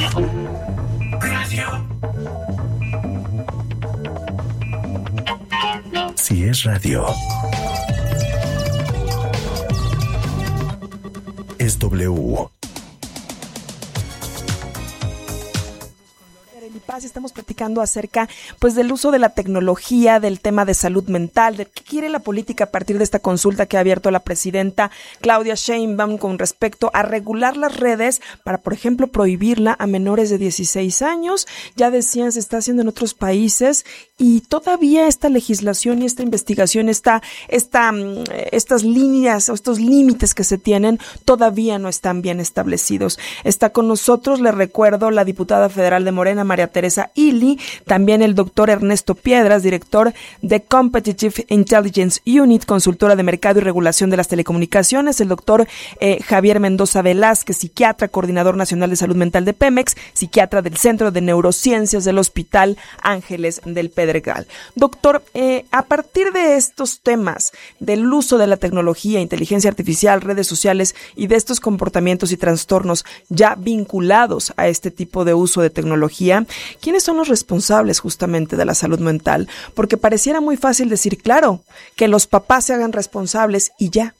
Radio. Si es radio, es W. Estamos platicando acerca pues del uso de la tecnología, del tema de salud mental, de qué quiere la política a partir de esta consulta que ha abierto la presidenta Claudia Sheinbaum con respecto a regular las redes para, por ejemplo, prohibirla a menores de 16 años. Ya decían, se está haciendo en otros países y todavía esta legislación y esta investigación, estas líneas o estos límites que se tienen todavía no están bien establecidos. Está con nosotros, le recuerdo, la diputada federal de Morena, María Teresa Ili, también el doctor Ernesto Piedras, director de Competitive Intelligence Unit, consultora de mercado y regulación de las telecomunicaciones, el doctor Javier Mendoza Velázquez, psiquiatra, coordinador nacional de salud mental de Pemex, psiquiatra del Centro de Neurociencias del Hospital Ángeles del Pedregal. Doctor, a partir de estos temas del uso de la tecnología, inteligencia artificial, redes sociales y de estos comportamientos y trastornos ya vinculados a este tipo de uso de tecnología, ¿quiénes son los responsables justamente de la salud mental? Porque pareciera muy fácil decir, claro, que los papás se hagan responsables y ya.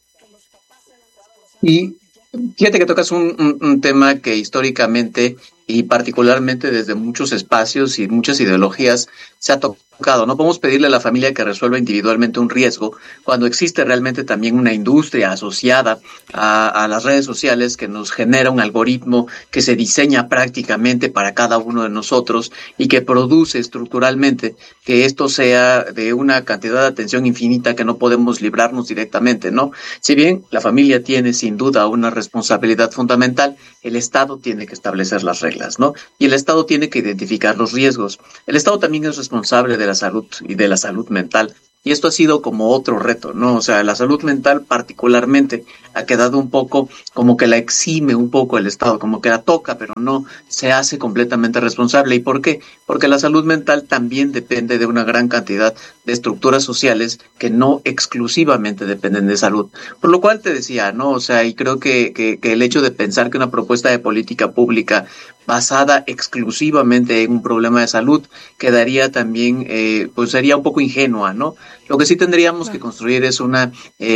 Y fíjate que tocas un tema que históricamente y particularmente desde muchos espacios y muchas ideologías se ha tocado. No podemos pedirle a la familia que resuelva individualmente un riesgo cuando existe realmente también una industria asociada a las redes sociales que nos genera un algoritmo que se diseña prácticamente para cada uno de nosotros y que produce estructuralmente que esto sea de una cantidad de atención infinita que no podemos librarnos directamente, ¿no? Si bien la familia tiene sin duda una responsabilidad fundamental, el Estado tiene que establecer las reglas, ¿no? Y el Estado tiene que identificar los riesgos. El Estado también es responsable de la salud y de la salud mental. Y esto ha sido como otro reto, ¿no? O sea, la salud mental particularmente ha quedado un poco como que la exime un poco el Estado, como que la toca, pero no se hace completamente responsable. ¿Y por qué? Porque la salud mental también depende de una gran cantidad de estructuras sociales que no exclusivamente dependen de salud. Por lo cual te decía, ¿no? O sea, y creo que el hecho de pensar que una propuesta de política pública basada exclusivamente en un problema de salud quedaría también, pues sería un poco ingenua, ¿no? Lo que sí tendríamos que construir es una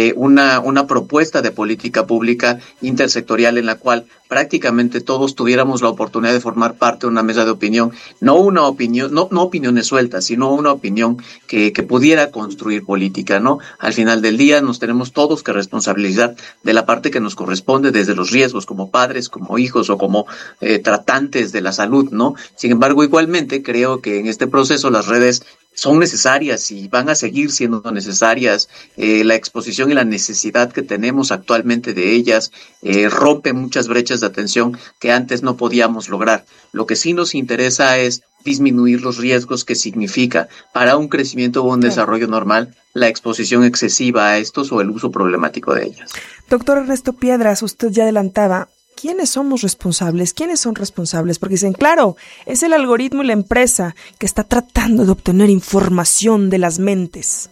propuesta de política pública intersectorial en la cual prácticamente todos tuviéramos la oportunidad de formar parte de una mesa de opinión, no opiniones sueltas, sino una opinión que pudiera construir política, ¿no? Al final del día nos tenemos todos que responsabilizar de la parte que nos corresponde desde los riesgos como padres, como hijos o como tratantes de la salud, ¿no? Sin embargo, igualmente creo que en este proceso las redes son necesarias y van a seguir siendo necesarias. La exposición y la necesidad que tenemos actualmente de ellas rompe muchas brechas de atención que antes no podíamos lograr. Lo que sí nos interesa es disminuir los riesgos que significa para un crecimiento o un desarrollo normal la exposición excesiva a estos o el uso problemático de ellas. Doctor Ernesto Piedras, usted ya adelantaba, ¿quiénes somos responsables? ¿Quiénes son responsables? Porque dicen, claro, es el algoritmo y la empresa que está tratando de obtener información de las mentes.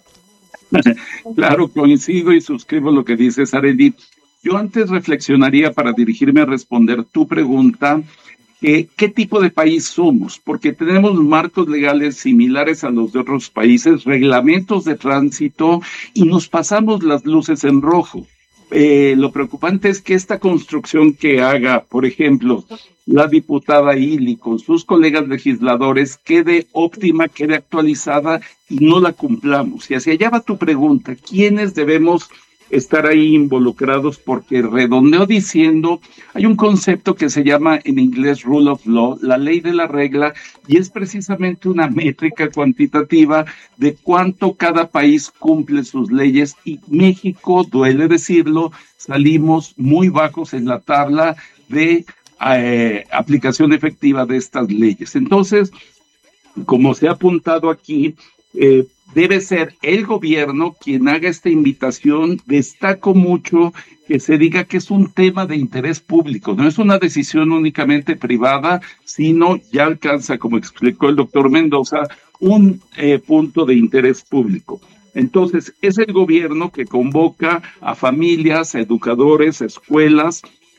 Claro, coincido y suscribo lo que dices, Arely. Yo antes reflexionaría para dirigirme a responder tu pregunta, ¿qué tipo de país somos? Porque tenemos marcos legales similares a los de otros países, reglamentos de tránsito y nos pasamos las luces en rojo. Lo preocupante es que esta construcción que haga, por ejemplo, la diputada Ili con sus colegas legisladores quede óptima, quede actualizada y no la cumplamos. Y hacia allá va tu pregunta, ¿quiénes debemos estar ahí involucrados? Porque redondeo diciendo, hay un concepto que se llama en inglés rule of law, la ley de la regla, y es precisamente una métrica cuantitativa de cuánto cada país cumple sus leyes, y México, duele decirlo, salimos muy bajos en la tabla de aplicación efectiva de estas leyes. Entonces, como se ha apuntado aquí, debe ser el gobierno quien haga esta invitación. Destaco mucho que se diga que es un tema de interés público, no es una decisión únicamente privada, sino ya alcanza, como explicó el doctor Mendoza, un punto de interés público. Entonces, es el gobierno que convoca a familias, a educadores, a escuelas,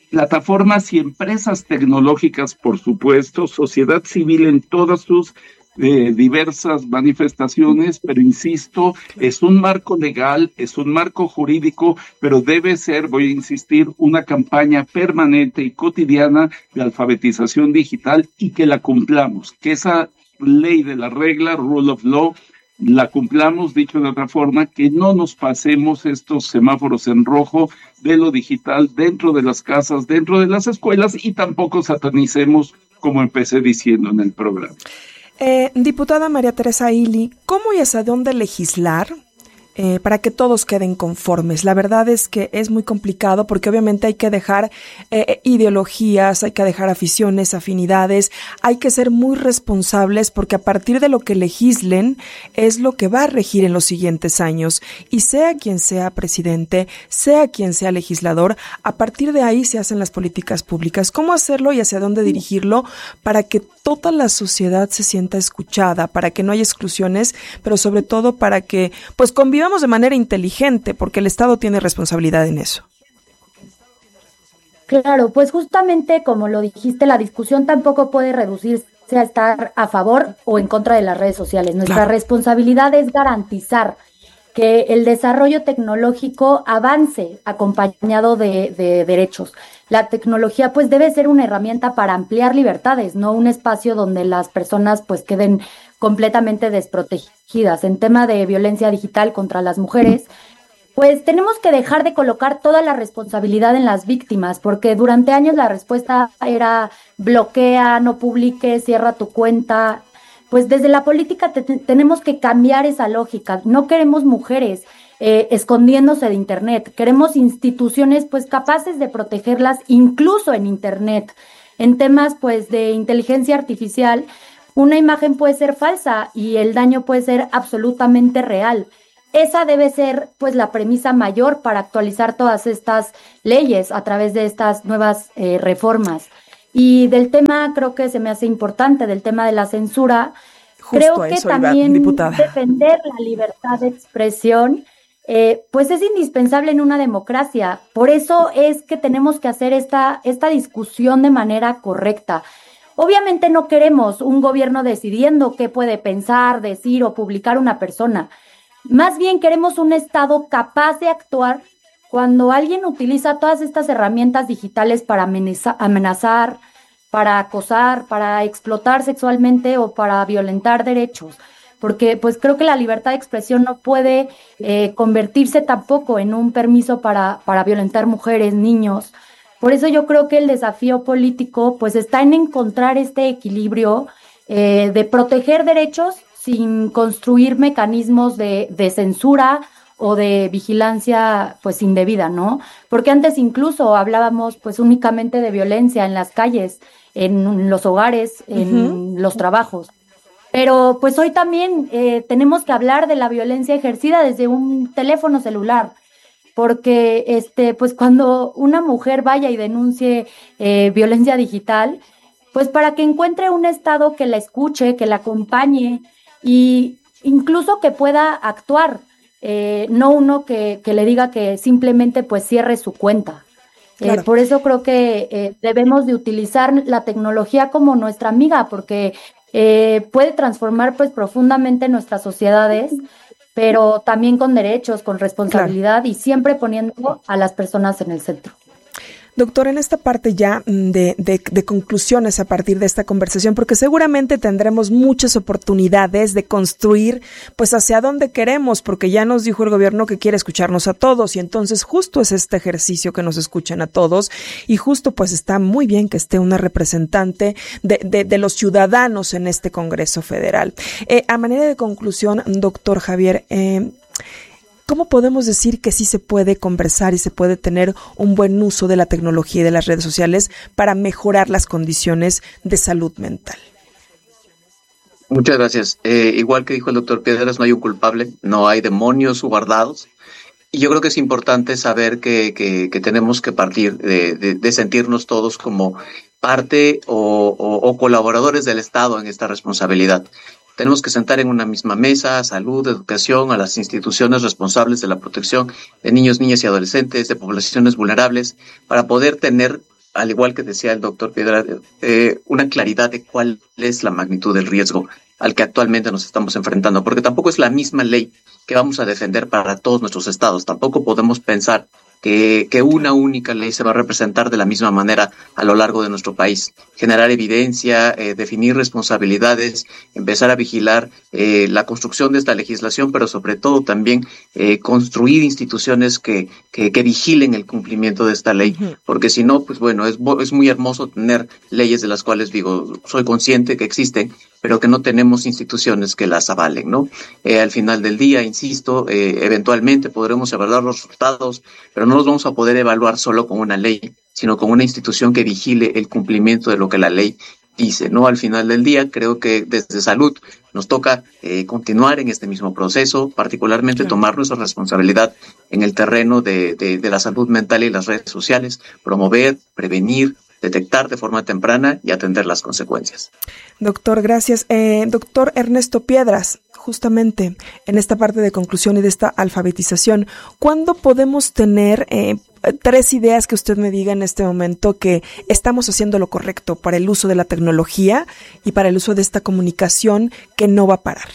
plataformas y empresas tecnológicas, por supuesto, sociedad civil en todas sus diversas manifestaciones, pero insisto, es un marco legal, es un marco jurídico, pero debe ser, voy a insistir, una campaña permanente y cotidiana de alfabetización digital y que la cumplamos, que esa ley de la regla, rule of law, la cumplamos, dicho de otra forma, que no nos pasemos estos semáforos en rojo de lo digital dentro de las casas, dentro de las escuelas y tampoco satanicemos, como empecé diciendo en el programa. Diputada María Teresa Ili, ¿cómo y hacia dónde legislar para que todos queden conformes? La verdad es que es muy complicado porque obviamente hay que dejar ideologías, hay que dejar aficiones, afinidades, hay que ser muy responsables porque a partir de lo que legislen es lo que va a regir en los siguientes años y sea quien sea presidente, sea quien sea legislador, a partir de ahí se hacen las políticas públicas. ¿Cómo hacerlo y hacia dónde dirigirlo para que toda la sociedad se sienta escuchada, para que no haya exclusiones, pero sobre todo para que pues convivamos de manera inteligente, porque el Estado tiene responsabilidad en eso? Claro, pues justamente como lo dijiste, la discusión tampoco puede reducirse a estar a favor o en contra de las redes sociales. Nuestra responsabilidad es garantizar que el desarrollo tecnológico avance acompañado de derechos. La tecnología pues debe ser una herramienta para ampliar libertades, no un espacio donde las personas pues queden completamente desprotegidas. En tema de violencia digital contra las mujeres, pues tenemos que dejar de colocar toda la responsabilidad en las víctimas, porque durante años la respuesta era bloquea, no publiques, cierra tu cuenta. Pues desde la política tenemos que cambiar esa lógica. No queremos mujeres escondiéndose de Internet. Queremos instituciones pues capaces de protegerlas incluso en Internet. En temas pues de inteligencia artificial, una imagen puede ser falsa y el daño puede ser absolutamente real. Esa debe ser pues la premisa mayor para actualizar todas estas leyes a través de estas nuevas reformas. Y del tema, creo que se me hace importante, del tema de la censura, justo creo que también defender la libertad de expresión, pues es indispensable en una democracia. Por eso es que tenemos que hacer esta discusión de manera correcta. Obviamente no queremos un gobierno decidiendo qué puede pensar, decir o publicar una persona. Más bien queremos un Estado capaz de actuar cuando alguien utiliza todas estas herramientas digitales para amenazar, para acosar, para explotar sexualmente o para violentar derechos. Porque pues creo que la libertad de expresión no puede convertirse tampoco en un permiso para violentar mujeres, niños. Por eso yo creo que el desafío político pues está en encontrar este equilibrio de proteger derechos sin construir mecanismos de censura o de vigilancia pues indebida, ¿no? Porque antes incluso hablábamos pues únicamente de violencia en las calles, en los hogares, en los trabajos. Pero pues hoy también tenemos que hablar de la violencia ejercida desde un teléfono celular, porque pues cuando una mujer vaya y denuncie violencia digital, pues para que encuentre un Estado que la escuche, que la acompañe y incluso que pueda actuar, no uno que le diga que simplemente pues cierre su cuenta. Claro. Por eso creo que debemos de utilizar la tecnología como nuestra amiga, porque puede transformar pues profundamente nuestras sociedades, pero también con derechos, con responsabilidad, claro, y siempre poniendo a las personas en el centro. Doctor, en esta parte ya de conclusiones a partir de esta conversación, porque seguramente tendremos muchas oportunidades de construir pues hacia dónde queremos, porque ya nos dijo el gobierno que quiere escucharnos a todos y entonces justo es este ejercicio que nos escuchen a todos y justo pues está muy bien que esté una representante de los ciudadanos en este Congreso Federal. A manera de conclusión, doctor Javier, ¿cómo podemos decir que sí se puede conversar y se puede tener un buen uso de la tecnología y de las redes sociales para mejorar las condiciones de salud mental? Muchas gracias. Igual que dijo el doctor Piedras, no hay un culpable, no hay demonios guardados. Y yo creo que es importante saber que tenemos que partir de sentirnos todos como parte o colaboradores del Estado en esta responsabilidad. Tenemos que sentar en una misma mesa salud, educación, a las instituciones responsables de la protección de niños, niñas y adolescentes, de poblaciones vulnerables, para poder tener al igual que decía el doctor Piedra, una claridad de cuál es la magnitud del riesgo al que actualmente nos estamos enfrentando, porque tampoco es la misma ley que vamos a defender para todos nuestros estados. Tampoco podemos pensar que una única ley se va a representar de la misma manera a lo largo de nuestro país. Generar evidencia, definir responsabilidades, empezar a vigilar la construcción de esta legislación, pero sobre todo también construir instituciones que vigilen el cumplimiento de esta ley, porque si no, pues bueno, es muy hermoso tener leyes de las cuales digo, soy consciente que existen, pero que no tenemos instituciones que las avalen, ¿no? Al final del día, insisto, eventualmente podremos evaluar los resultados, pero no los vamos a poder evaluar solo con una ley, sino con una institución que vigile el cumplimiento de lo que la ley dice, ¿no? Al final del día, creo que desde salud nos toca continuar en este mismo proceso, particularmente tomar nuestra responsabilidad en el terreno de la salud mental y las redes sociales, promover, prevenir, detectar de forma temprana y atender las consecuencias. Doctor, gracias. Doctor Ernesto Piedras, justamente en esta parte de conclusión y de esta alfabetización, ¿cuándo podemos tener 3 ideas que usted me diga en este momento que estamos haciendo lo correcto para el uso de la tecnología y para el uso de esta comunicación que no va a parar?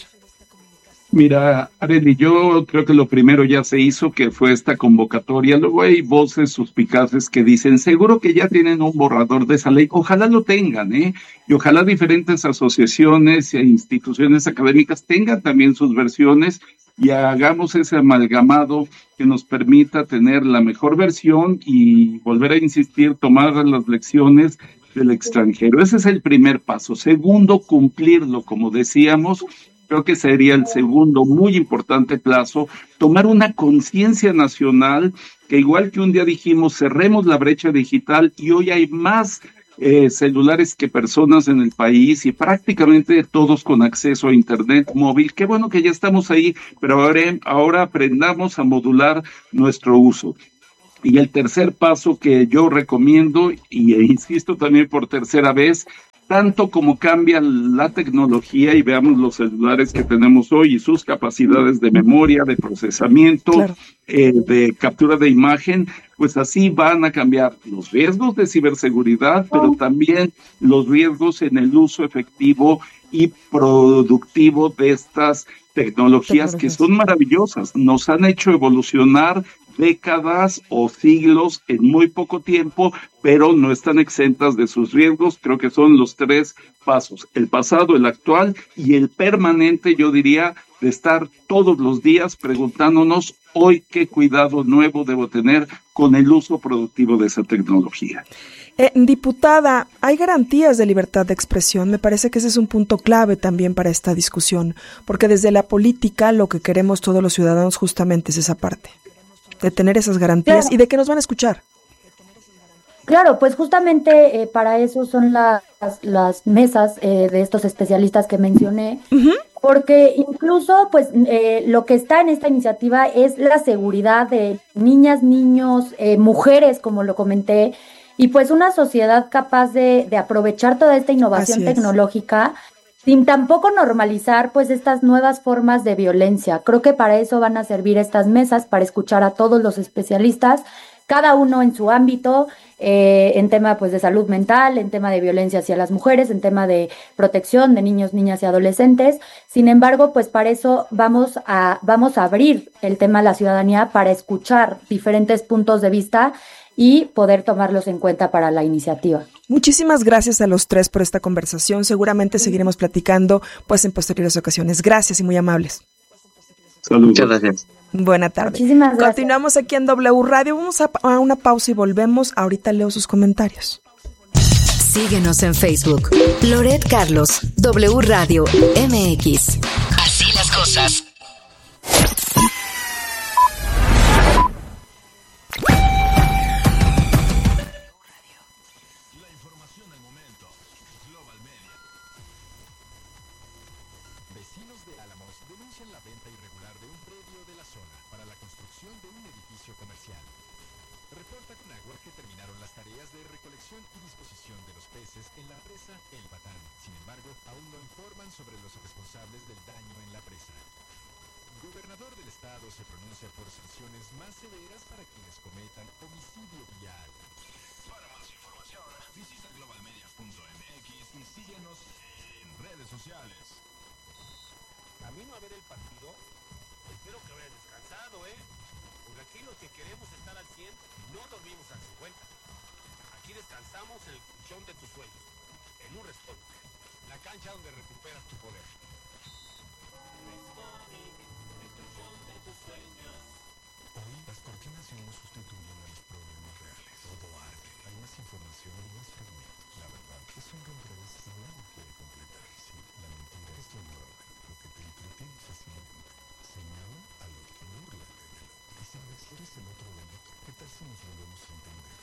Mira, Arely, yo creo que lo primero ya se hizo, que fue esta convocatoria. Luego hay voces suspicaces que dicen, seguro que ya tienen un borrador de esa ley. Ojalá lo tengan, ¿eh? Y ojalá diferentes asociaciones e instituciones académicas tengan también sus versiones y hagamos ese amalgamado que nos permita tener la mejor versión y volver a insistir, tomar las lecciones del extranjero. Ese es el primer paso. Segundo, cumplirlo, como decíamos. Creo que sería el segundo muy importante plazo, tomar una conciencia nacional, que igual que un día dijimos, cerremos la brecha digital y hoy hay más celulares que personas en el país y prácticamente todos con acceso a internet móvil. Qué bueno que ya estamos ahí, pero ahora aprendamos a modular nuestro uso. Y el tercer paso que yo recomiendo, y insisto también por tercera vez, tanto como cambia la tecnología y veamos los celulares que tenemos hoy y sus capacidades de memoria, de procesamiento, claro, de captura de imagen, pues así van a cambiar los riesgos de ciberseguridad, pero también los riesgos en el uso efectivo y productivo de estas tecnologías que son maravillosas, nos han hecho evolucionar décadas o siglos en muy poco tiempo, pero no están exentas de sus riesgos. Creo que son los 3 pasos, el pasado, el actual y el permanente, yo diría, de estar todos los días preguntándonos hoy qué cuidado nuevo debo tener con el uso productivo de esa tecnología. Diputada, ¿hay garantías de libertad de expresión? Me parece que ese es un punto clave también para esta discusión, porque desde la política lo que queremos todos los ciudadanos justamente es esa parte, de tener esas garantías, claro, y de que nos van a escuchar. Claro, pues justamente para eso son las mesas de estos especialistas que mencioné, porque incluso pues lo que está en esta iniciativa es la seguridad de niñas, niños, mujeres, como lo comenté, y pues una sociedad capaz de aprovechar toda esta innovación tecnológica sin tampoco normalizar pues estas nuevas formas de violencia. Creo que para eso van a servir estas mesas, para escuchar a todos los especialistas, cada uno en su ámbito, en tema pues de salud mental, en tema de violencia hacia las mujeres, en tema de protección de niños, niñas y adolescentes. Sin embargo, pues para eso vamos a abrir el tema a la ciudadanía para escuchar diferentes puntos de vista y poder tomarlos en cuenta para la iniciativa. Muchísimas gracias a los 3 por esta conversación. Seguramente seguiremos platicando pues en posteriores ocasiones. Gracias y muy amables. Salud. Muchas gracias. Buena tarde. Muchísimas gracias. Continuamos aquí en W Radio. Vamos a una pausa y volvemos. Ahorita leo sus comentarios. Síguenos en Facebook. Loret Carlos, W Radio MX. Así las cosas. Para más información, sociales. Camino a ver el partido. Espero que hayas descansado, porque aquí los que queremos estar al 100 no dormimos al 50. Aquí descansamos en el colchón de tus sueños, en un Restonic, la cancha donde recuperas tu poder. Restonic, el colchón de tus sueños. Hoy las cortinas ya no sustituyen a los problemas reales. Todo arde. Hay más información y más fragmentos. La verdad es un rompecabezas que nadie puede completar. Sí, la mentira es lo nuevo. Lo que te entretiene fácilmente. Señala a los que burlan del otro. Y sabes, eres el otro del otro. ¿Qué tal si nos volvemos a entender?